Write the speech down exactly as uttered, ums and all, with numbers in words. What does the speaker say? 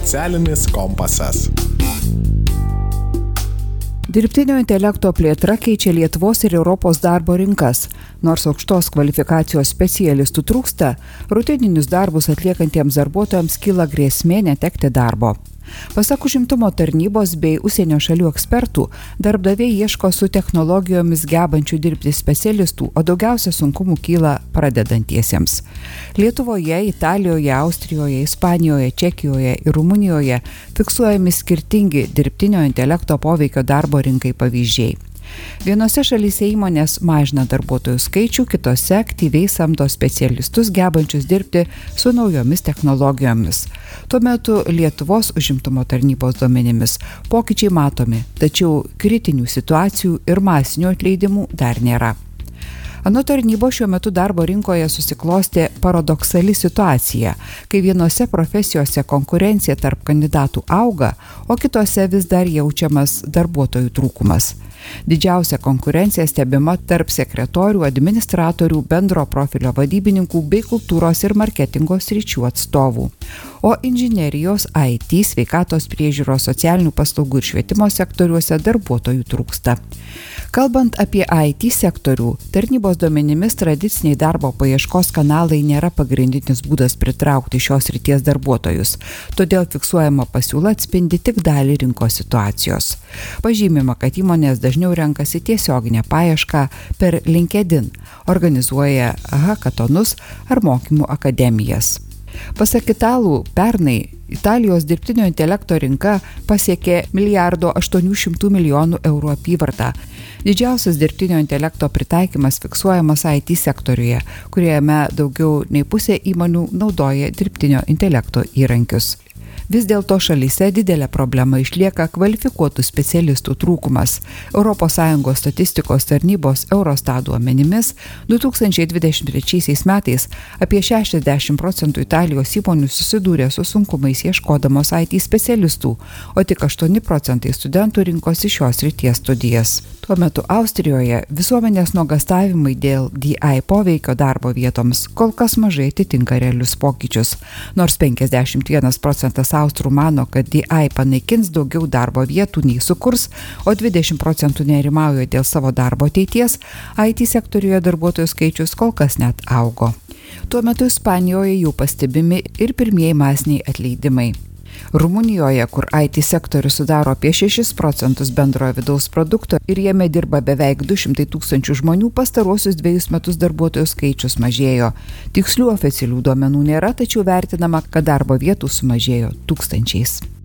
Socialinis kompasas. Dirbtinio intelekto plėtra keičia Lietuvos ir Europos darbo rinkas. Nors aukštos kvalifikacijos specialistų trūksta, rutininius darbus atliekantiems darbuotojams kyla grėsmė netekti darbo. Pasak užimtumo tarnybos bei užsienio šalių ekspertų, darbdaviai ieško su technologijomis gebančių dirbti specialistų, o daugiausia sunkumų kyla pradedantiesiems. Lietuvoje, Italijoje, Austrijoje, Ispanijoje, Čekijoje ir Rumunijoje fiksuojami skirtingi dirbtinio intelekto poveikio darbo rinkai pavyzdžiai. Vienose šalyse įmonės mažina darbuotojų skaičių, kitose aktyviai samdo specialistus gebančius dirbti su naujomis technologijomis. Tuo metu Lietuvos užimtumo tarnybos duomenimis pokyčiai matomi, tačiau kritinių situacijų ir masinių atleidimų dar nėra. Anot tarnybos šiuo metu darbo rinkoje susiklostė paradoksali situacija, kai vienose profesijose konkurencija tarp kandidatų auga, o kitose vis dar jaučiamas darbuotojų trūkumas. Didžiausia konkurencija stebima tarp sekretorių, administratorių, bendro profilio vadybininkų bei kultūros ir marketingo sričių atstovų. O inžinerijos, I T, sveikatos priežiūros, socialinių paslaugų ir švietimo sektoriuose darbuotojų trūksta. Kalbant apie I T sektorių, tarnybos duomenimis tradiciniai darbo paieškos kanalai nėra pagrindinis būdas pritraukti šios srities darbuotojus, todėl fiksuojama pasiūla atspindi tik dalį rinkos situacijos. Pažymima, kad įmonės dažniau renkasi tiesioginę paiešką per LinkedIn, organizuoja hakatonus ar mokymų akademijas. Pasak italų, pernai Italijos dirbtinio intelekto rinka pasiekė milijardo aštuonių šimtų milijonų eurų apyvartą. Didžiausias dirbtinio intelekto pritaikymas fiksuojamas I T sektoriuje, kuriame daugiau nei pusė įmonių naudoja dirbtinio intelekto įrankius. Vis dėlto šalyse didelė problema išlieka kvalifikuotų specialistų trūkumas. Europos Sąjungos statistikos tarnybos Eurostat duomenimis du tūkstančiai dvidešimt trečiaisiais metais apie šešiasdešimt procentų Italijos įmonių susidūrė su sunkumais ieškodamos I T specialistų, o tik aštuoni procentai studentų rinkosi šios srities studijas. Tuo metu Austrijoje visuomenės nuogąstavimai dėl D I poveikio darbo vietoms kol kas mažai atitinka realius pokyčius. Nors penkiasdešimt vienas procentas austrų mano, kad D I panaikins daugiau darbo vietų nei sukurs, o dvidešimt procentų nerimauja dėl savo darbo ateities, I T sektoriuje darbuotojų skaičius kol kas net augo. Tuo metu Ispanijoje jau pastebimi ir pirmieji masiniai atleidimai. Rumunijoje, kur I T sektorius sudaro apie šešis procentus bendrojo vidaus produkto ir jame dirba beveik du šimtai tūkstančių žmonių, pastaruosius dviejus metus darbuotojų skaičius mažėjo. Tikslių oficialių duomenų nėra, tačiau vertinama, kad darbo vietų sumažėjo tūkstančiais.